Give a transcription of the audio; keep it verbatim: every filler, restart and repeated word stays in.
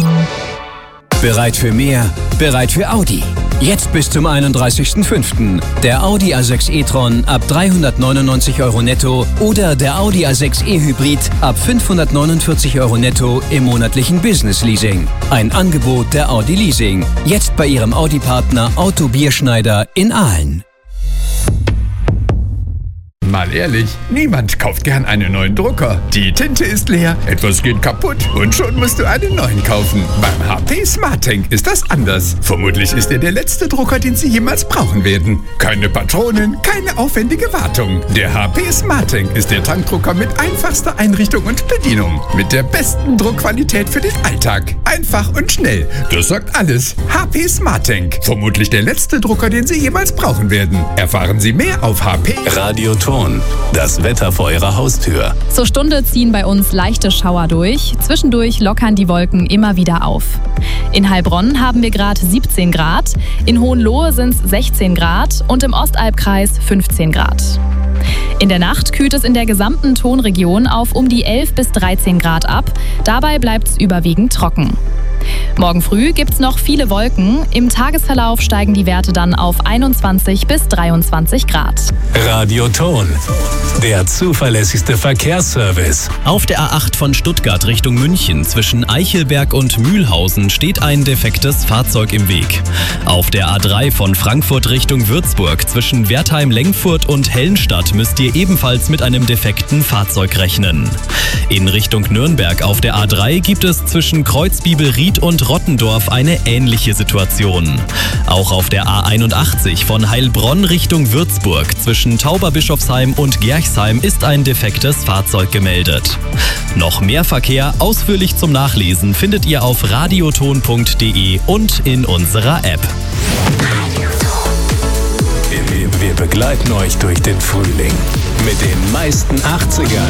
Bereit für mehr? Bereit für Audi. Jetzt bis zum einunddreißigsten fünften Der Audi A sechs e-tron ab dreihundertneunundneunzig Euro netto oder der Audi A sechs e-Hybrid ab fünfhundertneunundvierzig Euro netto im monatlichen Business Leasing. Ein Angebot der Audi Leasing. Jetzt bei Ihrem Audi-Partner Auto Bierschneider in Aalen. Mal ehrlich, niemand kauft gern einen neuen Drucker. Die Tinte ist leer, etwas geht kaputt und schon musst du einen neuen kaufen. Beim H P SmartTank ist das anders. Vermutlich ist er der letzte Drucker, den Sie jemals brauchen werden. Keine Patronen, keine aufwendige Wartung. Der H P SmartTank ist der Tankdrucker mit einfachster Einrichtung und Bedienung. Mit der besten Druckqualität für den Alltag. Einfach und schnell. Das sagt alles. H P SmartTank. Vermutlich der letzte Drucker, den Sie jemals brauchen werden. Erfahren Sie mehr auf H P. Radio Ton. Das Wetter vor Ihrer Haustür. Zur Stunde ziehen bei uns leichte Schauer durch. Zwischendurch lockern die Wolken immer wieder auf. In Heilbronn haben wir gerade siebzehn Grad, in Hohenlohe sind es sechzehn Grad und im Ostalbkreis fünfzehn Grad. In der Nacht kühlt es in der gesamten Tonregion auf um die elf bis dreizehn Grad ab. Dabei bleibt es überwiegend trocken. Morgen früh gibt's noch viele Wolken. Im Tagesverlauf steigen die Werte dann auf einundzwanzig bis dreiundzwanzig Grad. Radio Ton, der zuverlässigste Verkehrsservice. Auf der A acht von Stuttgart Richtung München zwischen Eichelberg und Mühlhausen steht ein defektes Fahrzeug im Weg. Auf der A drei von Frankfurt Richtung Würzburg zwischen Wertheim-Lengfurt und Hellenstadt müsst ihr ebenfalls mit einem defekten Fahrzeug rechnen. In Richtung Nürnberg auf der A drei gibt es zwischen Kreuzbibelried und Rottendorf eine ähnliche Situation. Auch auf der A einundachtzig von Heilbronn Richtung Würzburg zwischen Tauberbischofsheim und Gerchsheim ist ein defektes Fahrzeug gemeldet. Noch mehr Verkehr ausführlich zum Nachlesen findet ihr auf radioton punkt de und in unserer App. Wir begleiten euch durch den Frühling mit den meisten achtzigern.